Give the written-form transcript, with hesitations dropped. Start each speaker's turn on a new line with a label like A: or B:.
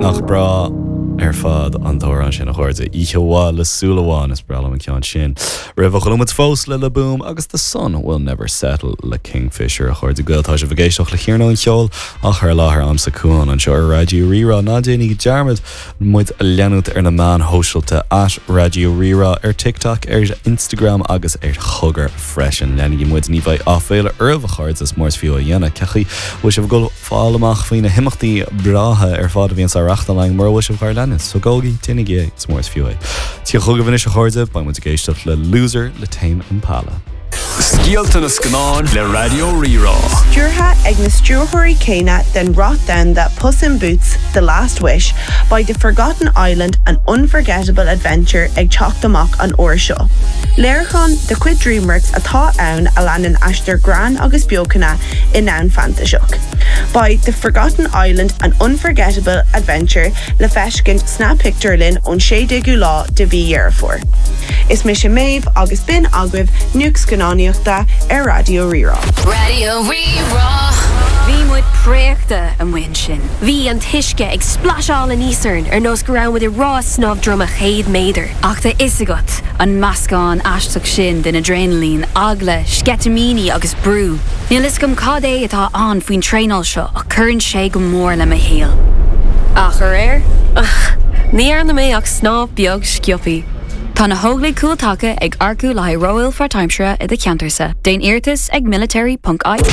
A: nach bra fad an dóran sin a chuirde ichehá le súlaháin is brala an cean sin. Ribh chulumid fós le boom agus the sun will never settle le Kingfisher a chuirde goiltá se bhgéisteach le chéarnó an cheol a chuir láthair amsa cuain an seo Radio Rira ná déananig dearmid muid a leanút ar na man hóisiilta at Radio Rira ar TikTok ar Instagram agus ar chugar freisin leananig muid ní bheith áféile arbh a chuirde is mórs fiú a dhéana cechaí bhui se bh go fálamach faoine himachtaí bratha ar fád a bhíon sa reachtalang mar bhui se bhar lennis so golgi tinnig é is mórs fiú é. Tí chugah vinne a chuirde ba mu géisteach le Loser le Tame Impala.
B: Scialta na scanán le Radio Rira.
C: Dúrtha ag na stúrthirí céine den rot down that Puss in Boots, The Last Wish by The Forgotten Island, an unforgettable adventure ag teacht amach an uair seo. Léirchan de cuid DreamWorks atá ann a leanan aistear gran agus beocanna in ann fantaseach. By The Forgotten Island, an unforgettable adventure le feiscin sna picture linn ón 16 lá de bhí dhearfór. Is mis sin méibh agus bin agwibh nuach scanáníochta ar Radio Rira.
D: Radio Rira.
E: Bhí muid préachta an bhain sin. Bhí an tuisce ag splasháil an ísarn ar nós go raibh muid I rá snáb drom a chéad méadar. Ach tá is agat an meascán aisteach sin den adrenalín, agla, sketamíní agus brú. Níl is gom cad é atá an faoin tréáil seo a churann sé go mór le a héal. Ach ar air? Ní ar na mé ach snáb beag sciopí. Tá na hóglaigh cúiltacha ag arcú le Royal for Timeshare I de Ceantarsa. Déan Iartas ag military.ie.